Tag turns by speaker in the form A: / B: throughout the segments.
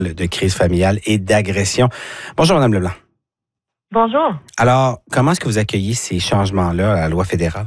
A: de crise familiale et d'agression. Bonjour, Mme Leblanc.
B: Bonjour.
A: Alors, comment est-ce que vous accueillez ces changements-là à la loi fédérale?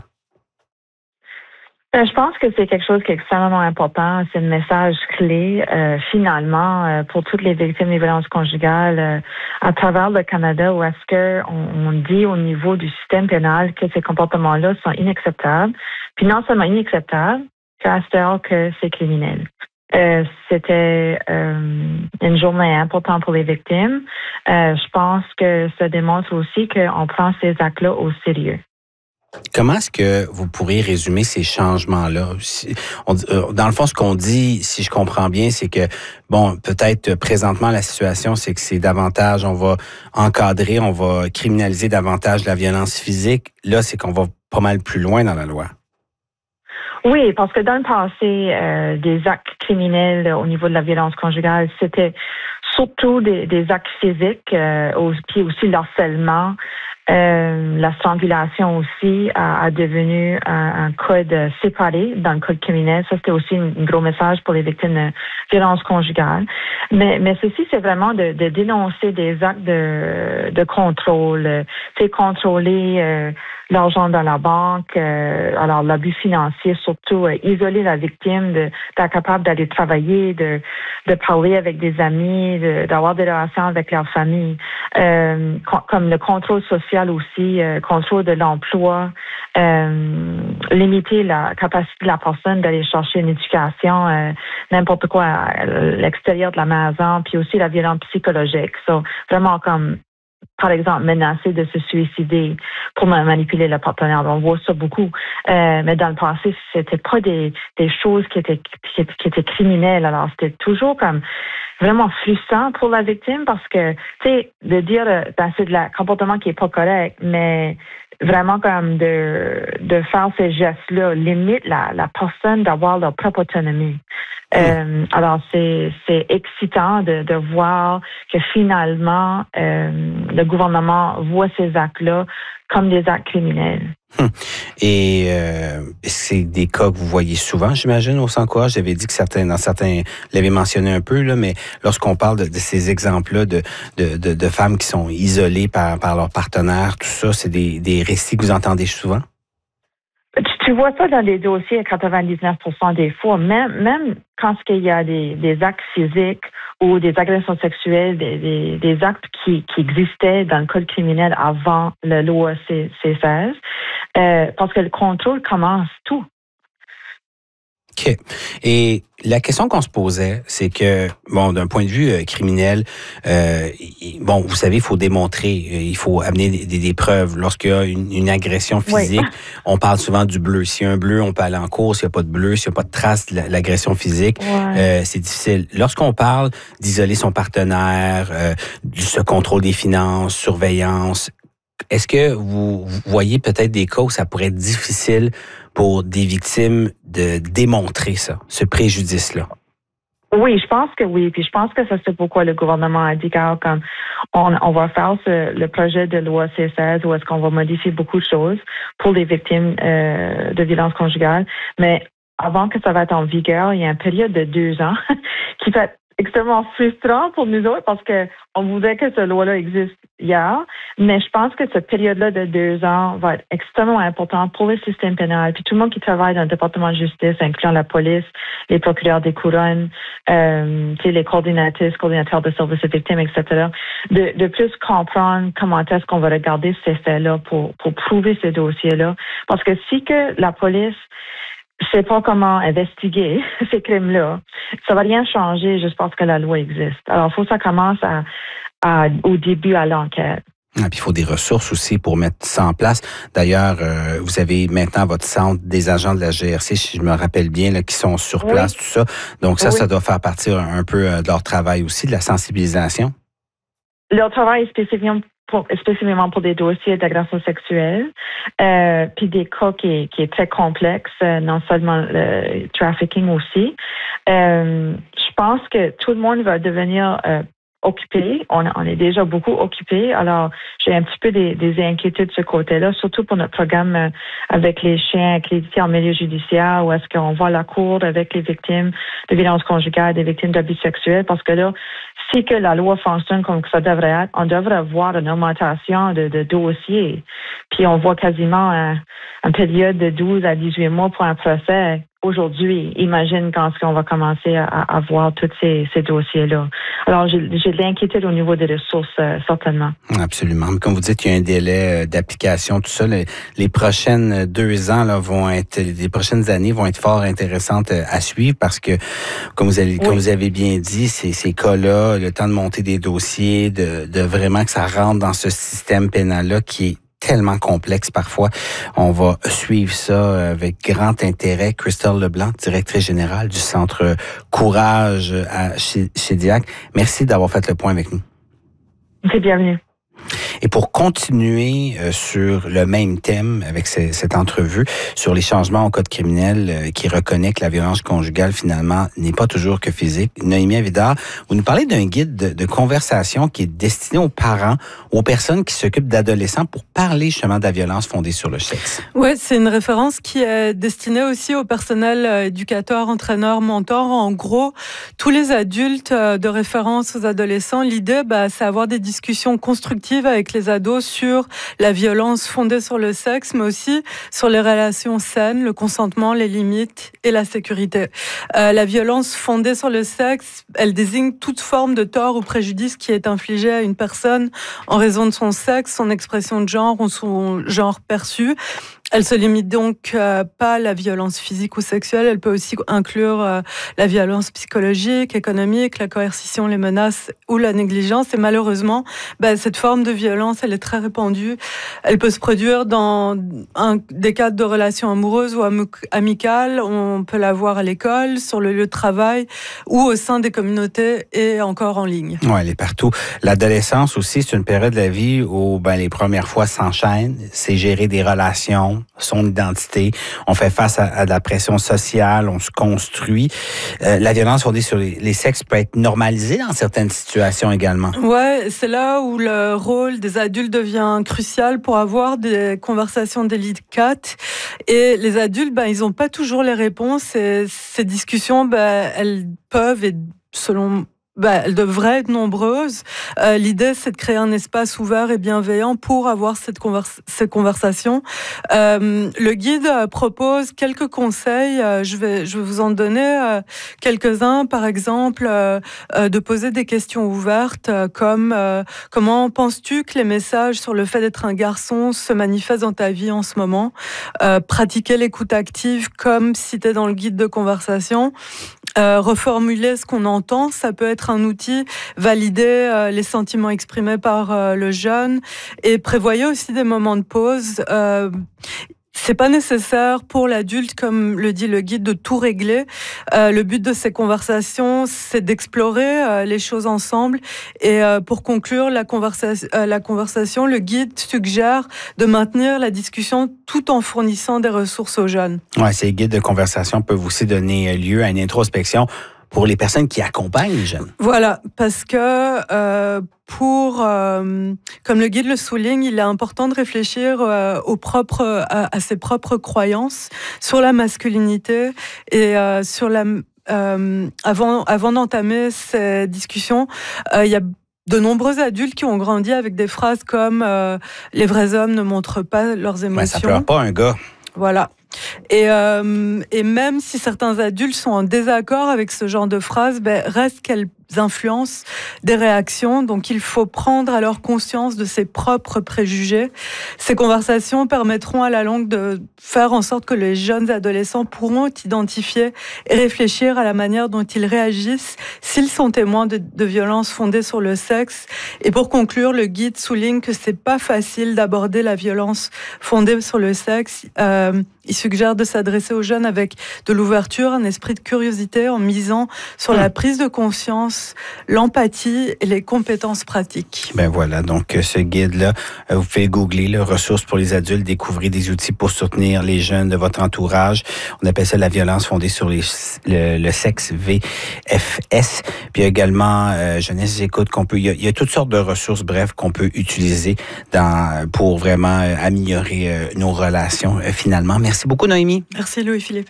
B: Je pense que c'est quelque chose qui est extrêmement important. C'est un message clé, finalement, pour toutes les victimes des violences conjugales à travers le Canada, où est-ce qu'on dit au niveau du système pénal que ces comportements-là sont inacceptables. Puis non seulement inacceptables, que c'est criminel. C'était une journée importante pour les victimes. Je pense que ça démontre aussi qu'on prend ces actes-là au sérieux.
A: Comment est-ce que vous pourriez résumer ces changements-là? Dans le fond, ce qu'on dit, si je comprends bien, c'est que, bon, peut-être présentement, la situation, c'est que c'est davantage, on va encadrer, on va criminaliser davantage la violence physique. Là, c'est qu'on va pas mal plus loin dans la loi.
B: Oui, parce que dans le passé, des actes criminels au niveau de la violence conjugale, c'était surtout des actes physiques, puis aussi l'harcèlement. La strangulation aussi a devenu un code séparé dans le code criminel. Ça, c'était aussi un gros message pour les victimes de violences conjugales. Mais ceci, c'est vraiment de dénoncer des actes de contrôle. C'est contrôler l'argent dans la banque, alors l'abus financier, surtout isoler la victime, d'être capable d'aller travailler, de parler avec des amis, d'avoir des relations avec leur famille, comme le contrôle social aussi, contrôle de l'emploi, limiter la capacité de la personne d'aller chercher une éducation, n'importe quoi à l'extérieur de la maison, puis aussi la violence psychologique. So, vraiment comme par exemple, menacer de se suicider pour manipuler le partenaire. On voit ça beaucoup. Mais dans le passé, c'était pas des choses qui étaient criminelles. Alors, c'était toujours comme vraiment frustrant pour la victime parce que, tu sais, de dire, c'est de la comportement qui est pas correct, mais vraiment comme de faire ces gestes-là limite la personne d'avoir leur propre autonomie. Alors, c'est excitant de voir que finalement, le gouvernement voit ces actes-là comme des actes criminels.
A: Et c'est des cas que vous voyez souvent, j'imagine, au Sans-Courage. J'avais dit que dans certains, vous l'avez mentionné un peu, là, mais lorsqu'on parle de ces exemples-là de femmes qui sont isolées par leur partenaire, tout ça, c'est des récits que vous entendez souvent?
B: Tu vois ça dans les dossiers à 99% des fois, même quand il y a des actes physiques ou des agressions sexuelles, des actes qui existaient dans le code criminel avant la loi C16, parce que le contrôle commence tout.
A: OK. Et la question qu'on se posait, c'est que, bon, d'un point de vue criminel, bon, vous savez, il faut démontrer, il faut amener des preuves. Lorsqu'il y a une agression physique, oui. On parle souvent du bleu. S'il y a un bleu, on peut aller en cours. S'il n'y a pas de bleu, s'il n'y a pas de trace de l'agression physique, c'est difficile. Lorsqu'on parle d'isoler son partenaire, ce contrôle des finances, surveillance, est-ce que vous voyez peut-être des cas où ça pourrait être difficile pour des victimes de démontrer ça, ce préjudice-là?
B: Oui, je pense que oui. Puis je pense que ça, c'est pourquoi le gouvernement a dit comme on va faire le projet de loi C16 où est-ce qu'on va modifier beaucoup de choses pour les victimes de violences conjugales. Mais avant que ça va être en vigueur, il y a une période de 2 ans qui va être extrêmement frustrant pour nous autres parce que on voudrait que cette loi-là existe hier, mais je pense que cette période-là de 2 ans va être extrêmement importante pour le système pénal, puis tout le monde qui travaille dans le département de justice, incluant la police, les procureurs des couronnes, les coordinateurs de services aux victimes, etc., de plus comprendre comment est-ce qu'on va regarder ces faits-là pour prouver ces dossiers-là. Parce que si que la police ne sait pas comment investiguer ces crimes-là, ça va rien changer juste parce que la loi existe. Alors, il faut que ça commence au début à l'enquête.
A: Ah, puis il faut des ressources aussi pour mettre ça en place. D'ailleurs, vous avez maintenant votre centre des agents de la GRC, si je me rappelle bien, là, qui sont sur place, tout ça. Donc ça doit faire partie un peu de leur travail aussi, de la sensibilisation.
B: Leur travail est spécifiquement pour des dossiers d'agression sexuelle, puis des cas qui est très complexe, non seulement le trafficking aussi. Je pense que tout le monde va devenir occupés. On est déjà beaucoup occupés. Alors, j'ai un petit peu des inquiétudes de ce côté-là, surtout pour notre programme avec les chiens accrédités en milieu judiciaire, où est-ce qu'on va à la cour avec les victimes de violences conjugales, des victimes d'abus sexuels, parce que là, si que la loi fonctionne comme ça devrait être, on devrait avoir une augmentation de dossiers. Puis on voit quasiment une période de 12 à 18 mois pour un procès. Aujourd'hui, imagine quand on va commencer à voir tous ces dossiers-là. Alors, j'ai de l'inquiétude au niveau des ressources, certainement.
A: Absolument. Comme vous dites, il y a un délai d'application, tout ça. Les prochaines 2 ans là, les prochaines années vont être fort intéressantes à suivre parce que, comme vous avez bien dit, ces cas-là, le temps de monter des dossiers, de vraiment que ça rentre dans ce système pénal-là qui est tellement complexe parfois. On va suivre ça avec grand intérêt. Christelle Leblanc, directrice générale du Centre Courage chez Diac. Merci d'avoir fait le point avec nous.
B: C'est bienvenu.
A: Et pour continuer sur le même thème avec cette entrevue sur les changements au code criminel qui reconnaît que la violence conjugale finalement n'est pas toujours que physique, Noémie Avidard, vous nous parlez d'un guide de conversation qui est destiné aux parents, aux personnes qui s'occupent d'adolescents pour parler justement de la violence fondée sur le sexe.
C: Oui, c'est une référence qui est destinée aussi au personnel éducateur, entraîneur, mentor. En gros, tous les adultes de référence aux adolescents, l'idée, c'est avoir des discussions constructives avec les ados sur la violence fondée sur le sexe, mais aussi sur les relations saines, le consentement, les limites et la sécurité. La violence fondée sur le sexe, elle désigne toute forme de tort ou préjudice qui est infligé à une personne en raison de son sexe, son expression de genre ou son genre perçu. Elle se limite donc pas à la violence physique ou sexuelle, elle peut aussi inclure la violence psychologique, économique, la coercition, les menaces ou la négligence. Et malheureusement, cette forme de violence, elle est très répandue. Elle peut se produire dans des cadres de relations amoureuses ou amicales. On peut la voir à l'école, sur le lieu de travail ou au sein des communautés et encore en ligne.
A: Oui, elle est partout. L'adolescence aussi, c'est une période de la vie où les premières fois s'enchaînent. C'est gérer des relations, son identité. On fait face à de la pression sociale, on se construit. La violence fondée sur les sexes peut être normalisée dans certaines situations également.
C: Ouais, c'est là où le rôle des adultes devient crucial pour avoir des conversations délicates. Et les adultes, ils n'ont pas toujours les réponses. Et ces discussions, elles peuvent, et selon elles devraient être nombreuses. L'idée, c'est de créer un espace ouvert et bienveillant pour avoir ces conversations. Le guide propose quelques conseils. Je vais vous en donner quelques-uns. Par exemple, de poser des questions ouvertes comme comment penses-tu que les messages sur le fait d'être un garçon se manifestent dans ta vie en ce moment? Pratiquer l'écoute active comme cité dans le guide de conversation. Reformuler ce qu'on entend, ça peut être un outil, valider les sentiments exprimés par le jeune et prévoyez aussi des moments de pause. C'est pas nécessaire pour l'adulte, comme le dit le guide, de tout régler. Le but de ces conversations, c'est d'explorer les choses ensemble. Et pour conclure la conversation, le guide suggère de maintenir la discussion tout en fournissant des ressources aux jeunes.
A: Ouais, ces guides de conversation peuvent aussi donner lieu à une introspection pour les personnes qui accompagnent les jeunes.
C: Voilà, parce que comme le guide le souligne, il est important de réfléchir à ses propres croyances sur la masculinité et sur avant d'entamer ces discussions, il y a de nombreux adultes qui ont grandi avec des phrases comme les vrais hommes ne montrent pas leurs émotions.
A: Ça pleure pas un gars.
C: Voilà. Et même si certains adultes sont en désaccord avec ce genre de phrases, reste qu'elles influencent des réactions. Donc, il faut prendre alors conscience de ses propres préjugés. Ces conversations permettront à la longue de faire en sorte que les jeunes adolescents pourront identifier et réfléchir à la manière dont ils réagissent s'ils sont témoins de violences fondées sur le sexe. Et pour conclure, le guide souligne que c'est pas facile d'aborder la violence fondée sur le sexe. Il suggère de s'adresser aux jeunes avec de l'ouverture, un esprit de curiosité, en misant sur la prise de conscience ressources, l'empathie et les compétences pratiques.
A: Ben voilà, donc ce guide-là, vous pouvez googler là, ressources pour les adultes, découvrir des outils pour soutenir les jeunes de votre entourage. On appelle ça la violence fondée sur le sexe, VFS. Puis il y a également Jeunesse Écoute qu'on peut. Il y a toutes sortes de ressources, bref, qu'on peut utiliser pour vraiment améliorer nos relations finalement. Merci beaucoup, Noémie.
C: Merci, Louis-Philippe.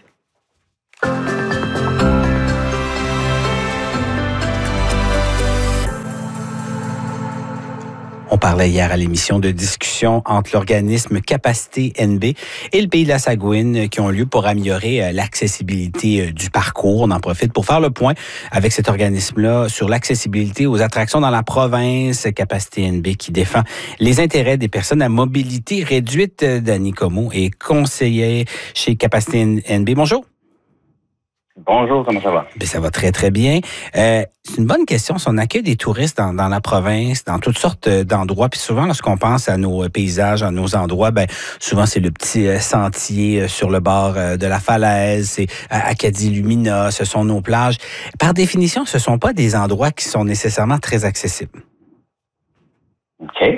A: On parlait hier à l'émission de discussion entre l'organisme Capacité NB et le Pays de la Saguenay qui ont lieu pour améliorer l'accessibilité du parcours. On en profite pour faire le point avec cet organisme-là sur l'accessibilité aux attractions dans la province. Capacité NB qui défend les intérêts des personnes à mobilité réduite. Danny Comeau est conseiller chez Capacité NB. Bonjour.
D: Bonjour, comment ça va?
A: Bien, ça va très, très bien. C'est une bonne question. Si on accueille des touristes dans la province, dans toutes sortes d'endroits, puis souvent, lorsqu'on pense à nos paysages, à nos endroits, ben souvent, c'est le petit sentier sur le bord de la falaise, c'est Acadie Lumina, ce sont nos plages. Par définition, ce ne sont pas des endroits qui sont nécessairement très accessibles.
D: OK.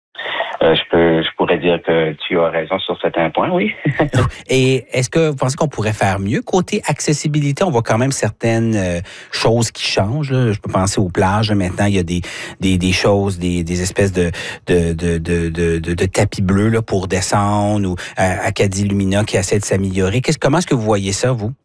D: Je pourrais dire que tu as raison sur certains points, oui.
A: Et est-ce que vous pensez qu'on pourrait faire mieux? Côté accessibilité, on voit quand même certaines choses qui changent. Là. Je peux penser aux plages. Maintenant, il y a des choses, des espèces de tapis bleus là, pour descendre ou Acadie Lumina qui essaie de s'améliorer. Comment est-ce que vous voyez ça, vous?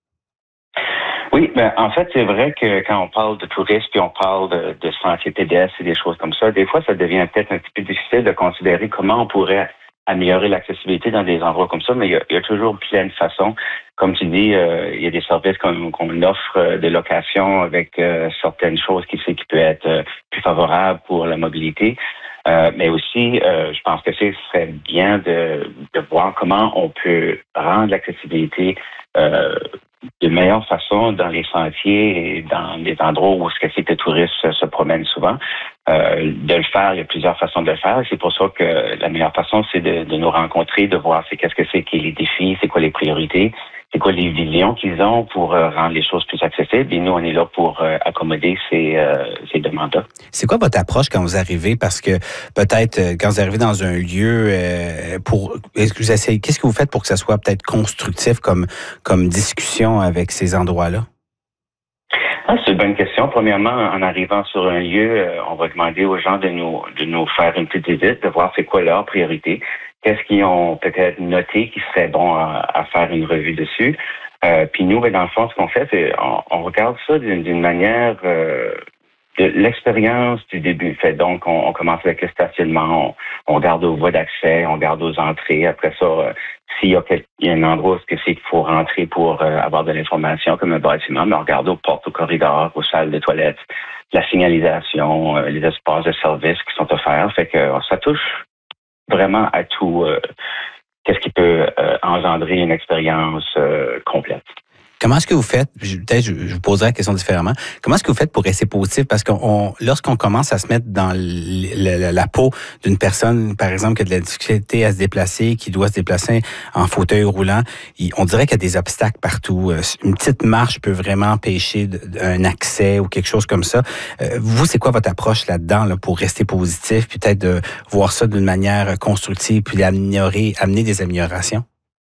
D: Oui, ben en fait, c'est vrai que quand on parle de tourisme puis on parle de sentiers pédestres et des choses comme ça, des fois, ça devient peut-être un petit peu difficile de considérer comment on pourrait améliorer l'accessibilité dans des endroits comme ça, mais il y a toujours plein de façons. Comme tu dis, il y a des services qu'on offre de location avec certaines choses qui peut être plus favorables pour la mobilité. Mais aussi, je pense que ce serait bien de voir comment on peut rendre l'accessibilité de meilleure façon dans les sentiers et dans les endroits où les touristes se promènent souvent. De le faire, il y a plusieurs façons de le faire. C'est pour ça que la meilleure façon, c'est de nous rencontrer, de voir qu'est-ce que c'est qui est les défis, c'est quoi les priorités, c'est quoi les visions qu'ils ont pour rendre les choses plus accessibles. Et nous, on est là pour accommoder ces demandes-là.
A: C'est quoi votre approche quand vous arrivez? Parce que peut-être quand vous arrivez dans un lieu, qu'est-ce que vous faites pour que ça soit peut-être constructif comme discussion avec ces endroits-là?
D: C'est une bonne question. Premièrement, en arrivant sur un lieu, on va demander aux gens de nous faire une petite visite, de voir c'est quoi leur priorité. Qu'est-ce qu'ils ont peut-être noté qui serait bon à faire une revue dessus. Puis nous, dans le fond, ce qu'on fait, c'est on regarde ça d'une manière de l'expérience du début. Fait donc, on commence avec le stationnement, on regarde aux voies d'accès, on regarde aux entrées. Après ça, s'il y a un endroit où il faut rentrer pour avoir de l'information comme un bâtiment, mais on regarde aux portes, aux corridors, aux salles de toilettes, la signalisation, les espaces de service qui sont offerts. Fait que ça touche vraiment à tout. Qu'est-ce qui peut engendrer une expérience complète.
A: Comment est-ce que vous faites, peut-être je vous poserai la question différemment, comment est-ce que vous faites pour rester positif? Parce que lorsqu'on commence à se mettre dans la peau d'une personne, par exemple, qui a de la difficulté à se déplacer, qui doit se déplacer en fauteuil roulant, on dirait qu'il y a des obstacles partout. Une petite marche peut vraiment empêcher un accès ou quelque chose comme ça. Vous, c'est quoi votre approche là-dedans là, pour rester positif, puis peut-être de voir ça d'une manière constructive, puis amener des améliorations?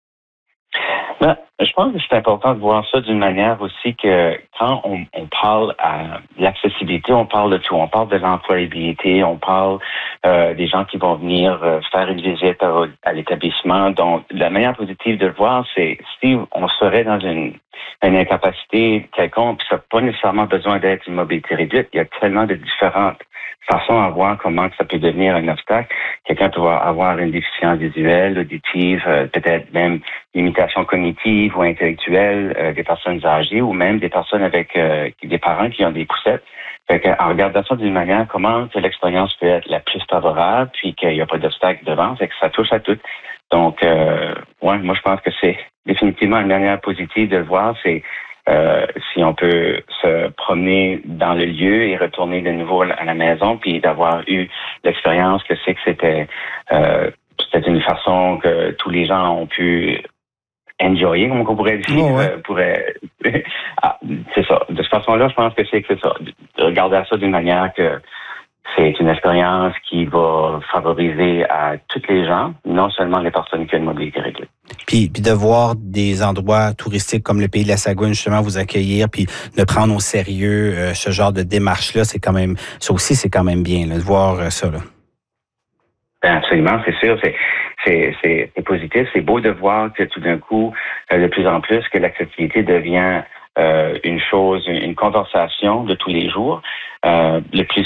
D: Ben, je pense que c'est important de voir ça d'une manière aussi que quand on parle à l'accessibilité, on parle de tout. On parle de l'employabilité, on parle des gens qui vont venir faire une visite à l'établissement. Donc, la manière positive de le voir, c'est si on serait dans une incapacité quelconque, puis ça n'a pas nécessairement besoin d'être une mobilité réduite. Il y a tellement de différentes façons à voir comment ça peut devenir un obstacle. Quelqu'un peut avoir une déficience visuelle, auditive, peut-être même limitation cognitive ou intellectuelle, des personnes âgées ou même des personnes avec des parents qui ont des poussettes. Fait en regardant ça d'une manière, comment que l'expérience peut être la plus favorable, puis qu'il n'y a pas d'obstacle devant, c'est que ça touche à tout. Donc, moi je pense que c'est définitivement une manière positive de le voir, c'est si on peut se promener dans le lieu et retourner de nouveau à la maison, puis d'avoir eu l'expérience que c'était une façon que tous les gens ont pu enjoyer, comme on pourrait dire, c'est ça. De cette façon-là, je pense que c'est ça. De regarder ça d'une manière que c'est une expérience qui va favoriser à tous les gens, non seulement les personnes qui ont une mobilité réglée.
A: Puis de voir des endroits touristiques comme le Pays de la Sagoune justement vous accueillir, puis de prendre au sérieux ce genre de démarche-là, c'est quand même, ça aussi c'est quand même bien là, de voir ça là.
D: Ben absolument, c'est sûr, c'est positif, c'est beau de voir que tout d'un coup, de plus en plus, que l'accessibilité devient une chose, une conversation de tous les jours. Le plus